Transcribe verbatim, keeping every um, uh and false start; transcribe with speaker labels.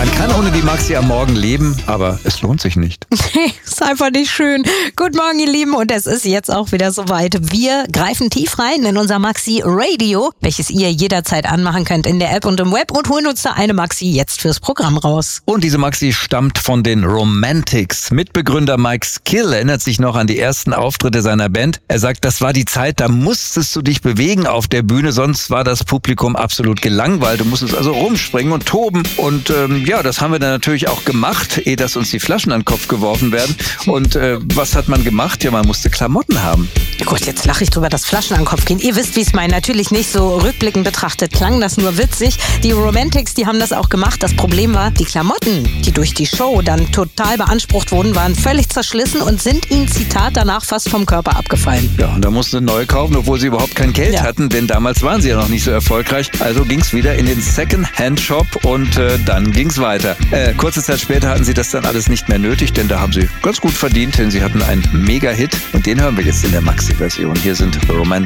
Speaker 1: Man kann ohne die Maxi am Morgen leben, aber es lohnt sich nicht.
Speaker 2: Ist einfach nicht schön. Guten Morgen, ihr Lieben, und es ist jetzt auch wieder soweit. Wir greifen tief rein in unser Maxi Radio, welches ihr jederzeit anmachen könnt in der App und im Web, und holen uns da eine Maxi jetzt fürs Programm raus.
Speaker 1: Und diese Maxi stammt von den Romantics. Mitbegründer Mike Skill erinnert sich noch an die ersten Auftritte seiner Band. Er sagt, das war die Zeit, da musstest du dich bewegen auf der Bühne, sonst war das Publikum absolut gelangweilt. Du musstest also rumspringen und toben. Und ähm, ja, das haben wir dann natürlich auch gemacht, ehe dass uns die Flaschen an den Kopf geworfen werden. Und äh, was hat man gemacht? Ja, man musste Klamotten haben.
Speaker 2: Gut, jetzt lache ich drüber, dass Flaschen an den Kopf gehen. Ihr wisst, wie ich es meine. Natürlich nicht so rückblickend betrachtet. Klang das nur witzig. Die Romantics, die haben das auch gemacht. Das Problem war, die Klamotten, die durch die Show dann total beansprucht wurden, waren völlig zerschlissen und sind ihnen, Zitat, danach fast vom Körper abgefallen.
Speaker 1: Ja, und da mussten sie neue kaufen, obwohl sie überhaupt kein Geld
Speaker 2: Ja.
Speaker 1: hatten, denn damals waren sie ja noch nicht so erfolgreich. Also ging's wieder in den Second-Hand-Shop und äh, dann ging's weiter. Äh, kurze Zeit später hatten sie das dann alles nicht mehr nötig, denn da haben sie ganz gut verdient, denn sie hatten einen Mega-Hit und den hören wir jetzt in der Maxi-Version. Hier sind Romantics.